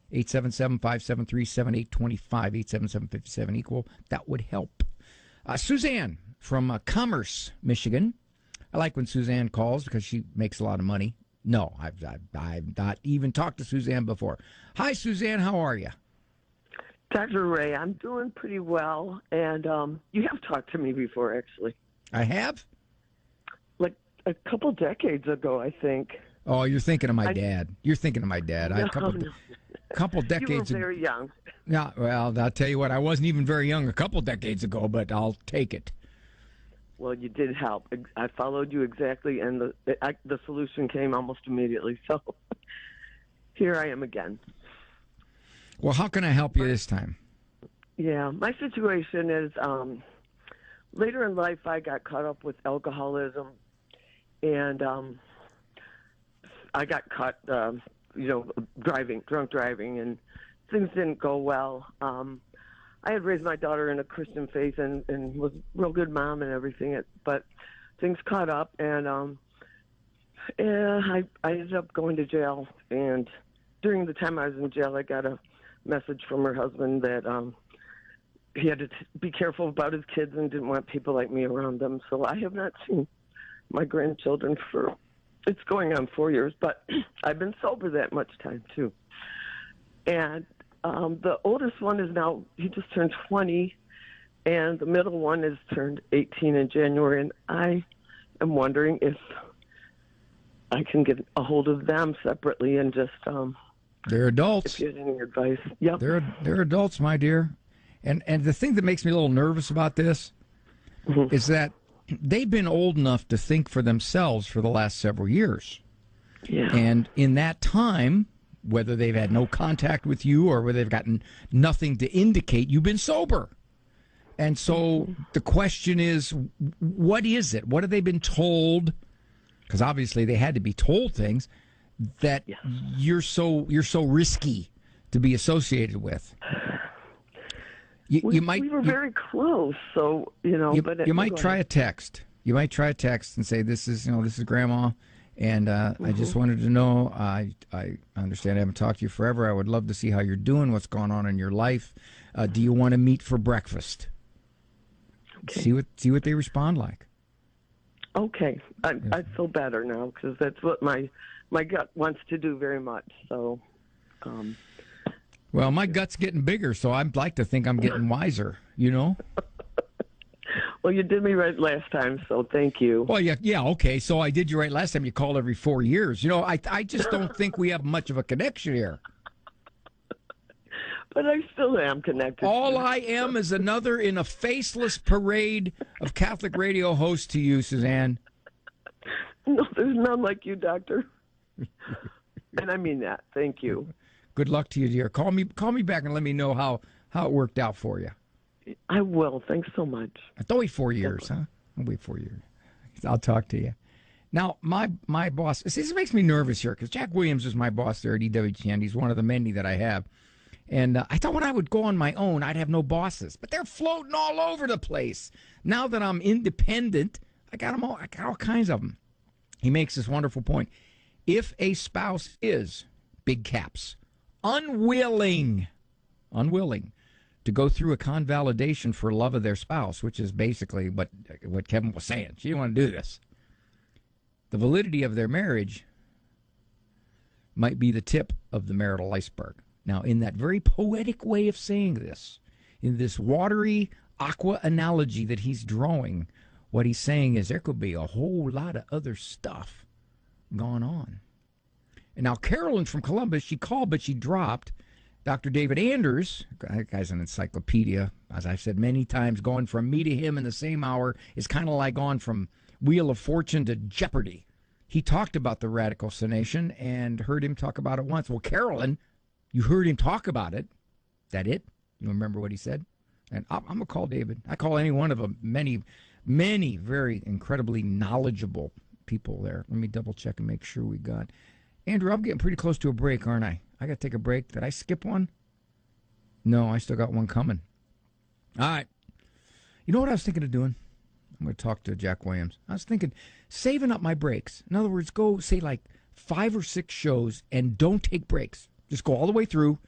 877-573-7825, 877-57-EQUAL. That would help. Suzanne from Commerce, Michigan. I like when Suzanne calls because she makes a lot of money. No, I've not even talked to Suzanne before. Hi, Suzanne. How are you? Dr. Ray, I'm doing pretty well, and you have talked to me before, actually. I have? Like a couple decades ago, I think. Oh, you're thinking of my dad. You're thinking of my dad. No, couple decades ago. You were very young. Yeah, well, I'll tell you what, I wasn't even very young a couple decades ago, but I'll take it. Well, you did help. I followed you exactly, and the solution came almost immediately. So here I am again. Well, how can I help you this time? Yeah, my situation is later in life I got caught up with alcoholism, and I got caught, drunk driving, and things didn't go well. I had raised my daughter in a Christian faith and was a real good mom and everything, but things caught up, and I ended up going to jail. And during the time I was in jail, I got a message from her husband that he had to be careful about his kids and didn't want people like me around them. So I have not seen my grandchildren for, it's going on 4 years, but I've been sober that much time too. And the oldest one is now, he just turned 20, and the middle one is turned 18 in January, and I am wondering if I can get a hold of them separately and just... they're adults. If you had any advice. Yep. They're adults, my dear. And the thing that makes me a little nervous about this is that they've been old enough to think for themselves for the last several years. Yeah. And in that time, whether they've had no contact with you or whether they've gotten nothing to indicate you've been sober. And so the question is, what is it? What have they been told? Because obviously they had to be told things that you're so risky to be associated with. We were very close, so But you might try a text. You might try a text and say, "This is Grandma, and I just wanted to know. I understand I haven't talked to you forever. I would love to see how you're doing. What's going on in your life? Do you want to meet for breakfast?" Okay. See what they respond like. Okay, I feel better now because that's what my gut wants to do very much. So, well, my gut's getting bigger, so I'd like to think I'm getting wiser. Well, you did me right last time, so thank you. Well, yeah, okay. So I did you right last time. You called every 4 years. I just don't think we have much of a connection here. But I still am connected. All I am is another in a faceless parade of Catholic radio hosts to you, Suzanne. No, there's none like you, Doctor. And I mean that. Thank you. Good luck to you, dear. Call me back and let me know how it worked out for you. I will. Thanks so much. Don't wait 4 years, huh? Don't wait 4 years. I'll talk to you. Now, my boss, this makes me nervous here because Jack Williams is my boss there at EWTN. He's one of the many that I have. And I thought when I would go on my own, I'd have no bosses. But they're floating all over the place. Now that I'm independent, I got all kinds of them. He makes this wonderful point. If a spouse is, big caps, unwilling to go through a convalidation for love of their spouse, which is basically what Kevin was saying. She didn't want to do this. The validity of their marriage might be the tip of the marital iceberg. Now, in that very poetic way of saying this, in this watery aqua analogy that he's drawing, what he's saying is there could be a whole lot of other stuff going on. And now Carolyn from Columbus, she called, but she dropped. Dr. David Anders, that guy's an encyclopedia. As I've said many times, going from me to him in the same hour is kind of like going from Wheel of Fortune to Jeopardy. He talked about the radicalcination and heard him talk about it once. Well, Carolyn, you heard him talk about it. That it? You remember what he said? And I'm going to call David. I call any one of them. Many, many very incredibly knowledgeable people there. Let me double check and make sure we got. Andrew, I'm getting pretty close to a break, aren't I? I got to take a break. Did I skip one? No, I still got one coming. All right. You know what I was thinking of doing? I'm going to talk to Jack Williams. I was thinking saving up my breaks. In other words, go say like 5 or 6 shows and don't take breaks. Just go all the way through.